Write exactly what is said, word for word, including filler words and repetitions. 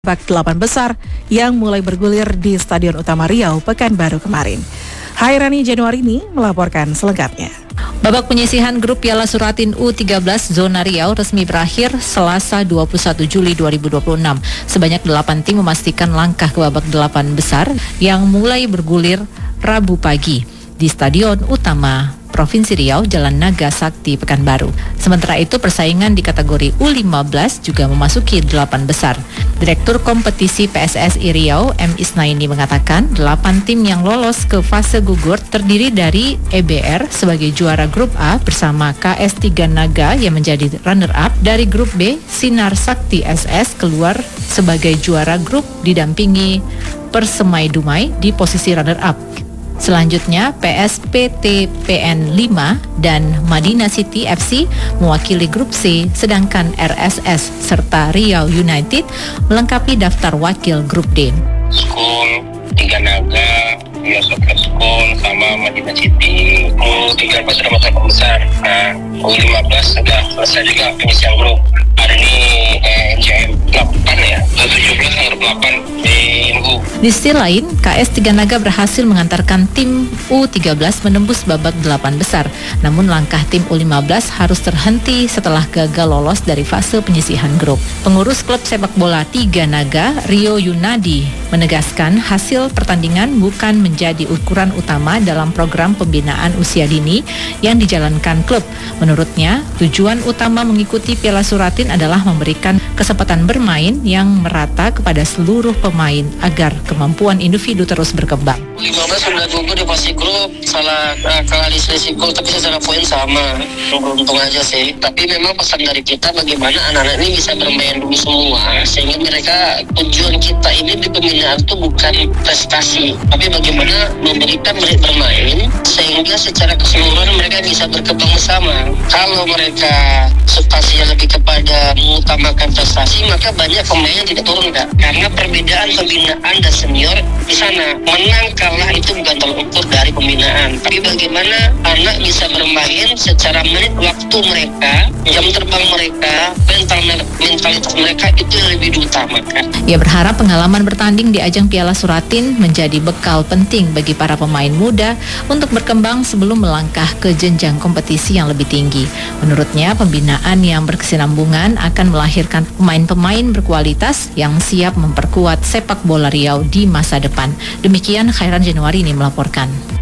Babak delapan besar yang mulai bergulir di Stadion Utama Riau Pekanbaru kemarin. Hairani Januarini melaporkan selengkapnya. Babak penyisihan grup Piala Suratin U tiga belas zona Riau resmi berakhir Selasa dua puluh satu Juli dua ribu dua puluh enam. Sebanyak delapan tim memastikan langkah ke babak delapan besar yang mulai bergulir Rabu pagi di Stadion Utama Provinsi Riau, Jalan Naga Sakti, Pekanbaru. Sementara itu persaingan di kategori U lima belas juga memasuki delapan besar. Direktur Kompetisi P S S I Riau, M. Isnaini mengatakan delapan tim yang lolos ke fase gugur terdiri dari E B R sebagai juara grup A bersama K S tiga Naga yang menjadi runner-up. Dari grup B, Sinar Sakti S S keluar sebagai juara grup didampingi Persemai Dumai di posisi runner-up. Selanjutnya P S P T P N lima dan Madinah City F C mewakili grup C, sedangkan R S S serta Riau United melengkapi daftar wakil grup D. School, Tiga Naga, Rio Soccer School, sama Madinah City. U tiga belas sudah masuk besar. Nah, U lima belas sudah selesai juga penyisian grup. Hari ini eh, M J M delapan ya, U tujuh belas nomor delapan di Ingu. Di sisi lain, K S tiga Naga berhasil mengantarkan tim U tiga belas menembus babak delapan besar. Namun langkah tim U lima belas harus terhenti setelah gagal lolos dari fase penyisihan grup. Pengurus klub sepak bola Tiga Naga, Rio Yunadi, menegaskan hasil pertandingan bukan menjadi ukuran utama dalam program pembinaan usia dini yang dijalankan klub. Menurutnya, tujuan utama mengikuti Piala Suratin adalah memberikan kesempatan bermain yang merata kepada seluruh pemain agar kemampuan individu terus berkembang. U lima belas sudah gugur di fase grup, salah uh, kalah di selisih gol, tapi secara poin sama. Beruntung aja sih. Tapi memang pesan dari kita bagaimana anak-anak ini bisa bermain dulu semua, sehingga mereka, tujuan kita ini di pembinaan itu bukan prestasi, tapi bagaimana memberikan mereka bermain sehingga secara keseluruhan mereka bisa berkembang bersama. Kalau mereka substansinya lebih kepada mengutamakan prestasi, maka banyak pemain yang tidak turun, Kak. Karena perbedaan pembinaan dan senior di sana, menang kalah itu bukan tolak ukur dari pembinaan, tapi bagaimana anak bisa bermain secara menit waktu mereka, jam terbang mereka, mental mentalitas mereka itu yang lebih diutamakan. Ia berharap pengalaman bertanding di ajang Piala Suratin menjadi bekal penting bagi para pemain muda untuk berkembang sebelum melangkah ke jenjang kompetisi yang lebih tinggi. Menurutnya, pembinaan yang berkesinambungan akan melahirkan pemain-pemain berkualitas yang siap memperkuat sepak bola Riau di masa depan. Demikian Khairan Januarini melaporkan.